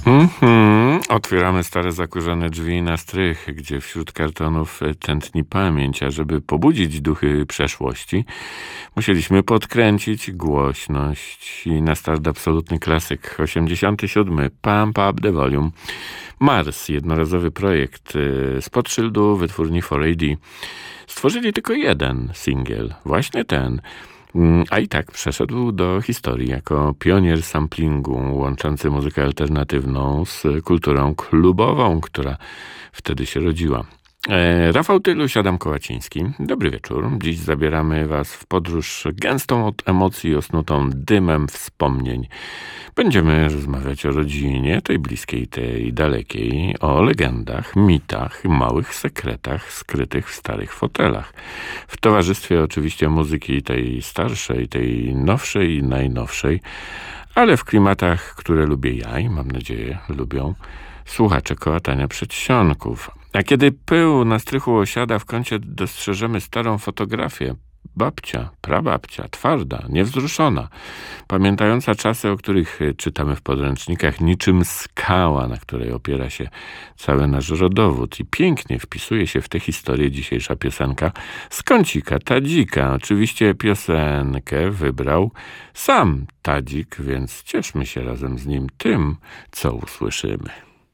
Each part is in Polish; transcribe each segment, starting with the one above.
Otwieramy stare zakurzone drzwi na strych, gdzie wśród kartonów tętni pamięć, a żeby pobudzić duchy przeszłości, musieliśmy podkręcić głośność i na start absolutny klasyk 87. Pump Up the Volume. Mars, jednorazowy projekt spod szyldu wytwórni 4AD. Stworzyli tylko jeden singiel, właśnie ten. A i tak przeszedł do historii jako pionier samplingu łączący muzykę alternatywną z kulturą klubową, która wtedy się rodziła. Rafał Tyluś, Adam Kołaciński. Dobry wieczór. Dziś zabieramy was w podróż gęstą od emocji, osnutą dymem wspomnień. Będziemy rozmawiać o rodzinie, tej bliskiej, tej dalekiej, o legendach, mitach, małych sekretach skrytych w starych fotelach. W towarzystwie oczywiście muzyki tej starszej, tej nowszej i najnowszej, ale w klimatach, które lubię ja i mam nadzieję lubią słuchacze kołatania przedsionków. A kiedy pył na strychu osiada, w kącie dostrzeżemy starą fotografię. Babcia, prababcia, twarda, niewzruszona, pamiętająca czasy, o których czytamy w podręcznikach, niczym skała, na której opiera się cały nasz rodowód. I pięknie wpisuje się w tę historię dzisiejsza piosenka z kącika Tadzika. Oczywiście piosenkę wybrał sam Tadzik, więc cieszmy się razem z nim tym, co usłyszymy.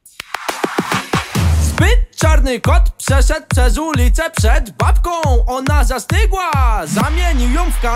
Zbyt czarny kot przeszedł przez ulicę przed babką. Ona zastygła, zamienił ją w